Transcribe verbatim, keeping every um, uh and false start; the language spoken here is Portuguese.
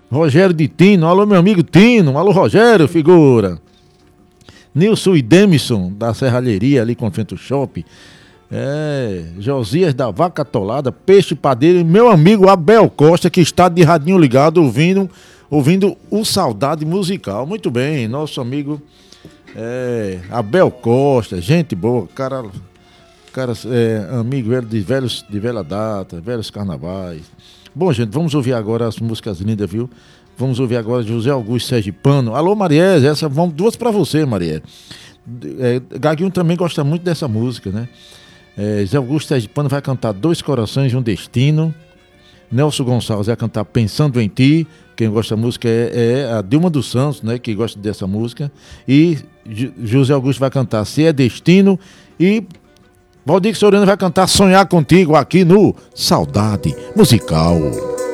Rogério de Tino, alô meu amigo Tino, alô Rogério, figura. Nilson e Demison, da Serralheria, ali com frente ao shopping. É, Josias da Vaca Atolada, Peixe Padeiro, e meu amigo Abel Costa, que está de radinho ligado, ouvindo, ouvindo o Saudade Musical. Muito bem, nosso amigo é, Abel Costa, gente boa, cara, cara é, amigo velho de, velhos, de velha data, velhos carnavais. Bom, gente, vamos ouvir agora as músicas lindas, viu? Vamos ouvir agora José Augusto Sergipano. Alô, Marielle, essa vão duas para você, Marielle. É, Gaguinho também gosta muito dessa música, né? É, Zé Augusto Sergipano vai cantar Dois Corações e um Destino. Nelson Gonçalves vai cantar Pensando em Ti. Quem gosta da música é, é a Dilma dos Santos, né? Que gosta dessa música. E J- José Augusto vai cantar Se é Destino. E Valdir Soriano vai cantar Sonhar Contigo aqui no Saudade Musical.